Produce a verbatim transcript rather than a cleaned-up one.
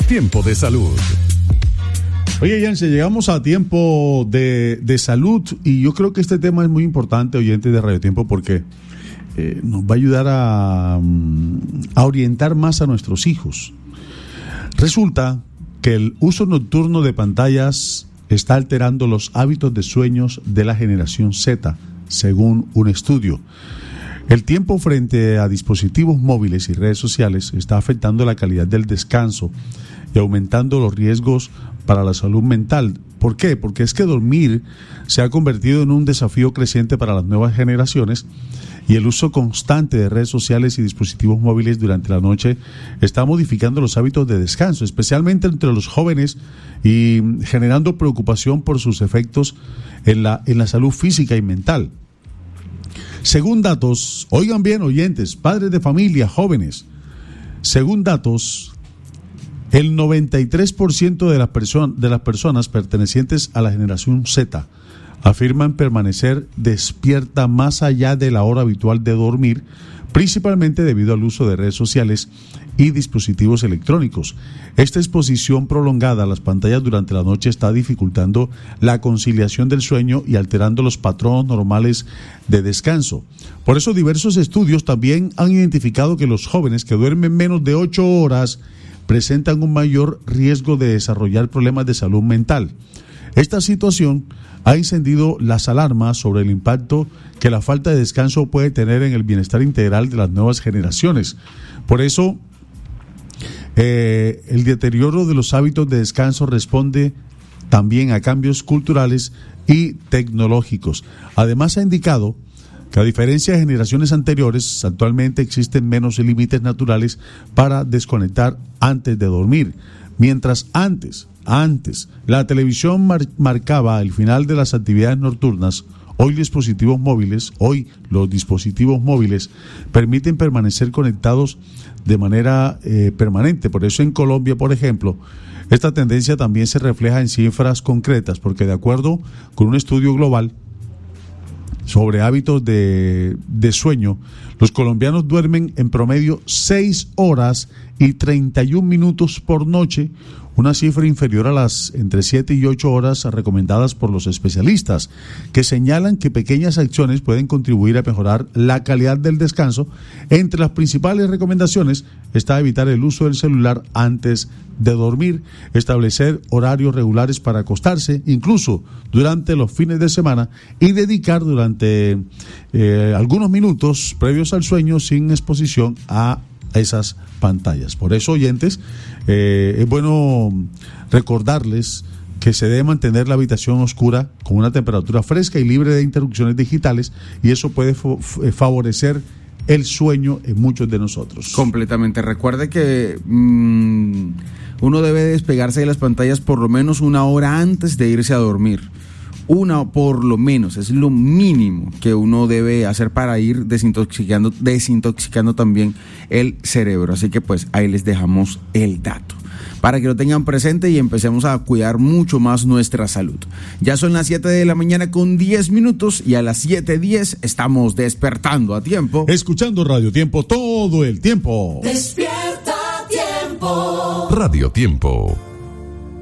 Tiempo de salud. Oye, Jansen, llegamos a tiempo de, de salud y yo creo que este tema es muy importante, oyentes de Radio Tiempo, porque eh, nos va a ayudar a, a orientar más a nuestros hijos. Resulta que el uso nocturno de pantallas está alterando los hábitos de sueños de la generación Z, según un estudio. El tiempo frente a dispositivos móviles y redes sociales está afectando la calidad del descanso y aumentando los riesgos para la salud mental. ¿Por qué? Porque es que dormir se ha convertido en un desafío creciente para las nuevas generaciones y el uso constante de redes sociales y dispositivos móviles durante la noche está modificando los hábitos de descanso, especialmente entre los jóvenes, y generando preocupación por sus efectos en la, en la salud física y mental. Según datos, oigan bien, oyentes, padres de familia, jóvenes, según datos, el noventa y tres por ciento de las, perso- de las personas pertenecientes a la generación Z afirman permanecer despierta más allá de la hora habitual de dormir, principalmente debido al uso de redes sociales y dispositivos electrónicos. Esta exposición prolongada a las pantallas durante la noche está dificultando la conciliación del sueño y alterando los patrones normales de descanso. Por eso, diversos estudios también han identificado que los jóvenes que duermen menos de ocho horas presentan un mayor riesgo de desarrollar problemas de salud mental. Esta situación ha encendido las alarmas sobre el impacto que la falta de descanso puede tener en el bienestar integral de las nuevas generaciones. Por eso, eh, el deterioro de los hábitos de descanso responde también a cambios culturales y tecnológicos. Además, ha indicado que, a diferencia de generaciones anteriores, actualmente existen menos límites naturales para desconectar antes de dormir. Mientras antes, antes, la televisión mar- marcaba el final de las actividades nocturnas, hoy dispositivos móviles, hoy los dispositivos móviles permiten permanecer conectados de manera eh, permanente. Por eso en Colombia, por ejemplo, esta tendencia también se refleja en cifras concretas, porque de acuerdo con un estudio global sobre hábitos de, de sueño, los colombianos duermen en promedio seis horas y treinta y un minutos por noche, una cifra inferior a las entre siete y ocho horas recomendadas por los especialistas, que señalan que pequeñas acciones pueden contribuir a mejorar la calidad del descanso. Entre las principales recomendaciones está evitar el uso del celular antes de dormir, establecer horarios regulares para acostarse, incluso durante los fines de semana, y dedicar durante eh, algunos minutos previos al sueño sin exposición a esas pantallas. Por eso, oyentes, eh, es bueno recordarles que se debe mantener la habitación oscura con una temperatura fresca y libre de interrupciones digitales, y eso puede fo- favorecer el sueño en muchos de nosotros. Completamente. Recuerde que mmm, uno debe despegarse de las pantallas por lo menos una hora antes de irse a dormir. Una por lo menos, es lo mínimo que uno debe hacer para ir desintoxicando, desintoxicando también el cerebro. Así que pues ahí les dejamos el dato, para que lo tengan presente y empecemos a cuidar mucho más nuestra salud. Ya son las siete de la mañana con diez minutos y a las siete diez estamos despertando a tiempo. Escuchando Radio Tiempo todo el tiempo. Despierta Tiempo. Radio Tiempo.